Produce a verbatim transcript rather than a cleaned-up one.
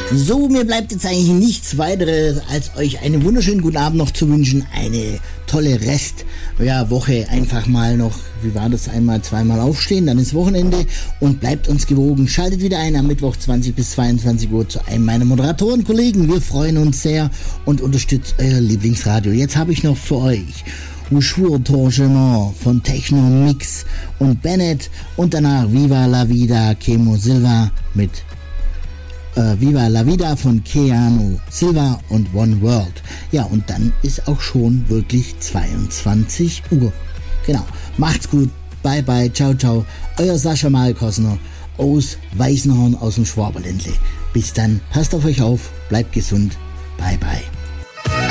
So, mir bleibt jetzt eigentlich nichts weiteres, als euch einen wunderschönen guten Abend noch zu wünschen. Eine tolle Rest, ja, Woche einfach mal noch, wie war das, einmal, zweimal aufstehen, dann ist Wochenende und bleibt uns gewogen. Schaltet wieder ein am Mittwoch zwanzig bis zweiundzwanzig Uhr zu einem meiner Moderatorenkollegen. Wir freuen uns sehr und unterstützt euer Lieblingsradio. Jetzt habe ich noch für euch Jour Torgement von Techno Mix und Bennett und danach Viva la Vida Chemo Silva mit äh, Viva la Vida von Keanu Silva und One World. Ja, und dann ist auch schon wirklich zweiundzwanzig Uhr. Genau. Macht's gut. Bye bye. Ciao, ciao. Euer Sascha Malkosner aus Weißenhorn aus dem Schwaberländle. Bis dann. Passt auf euch auf. Bleibt gesund. Bye bye.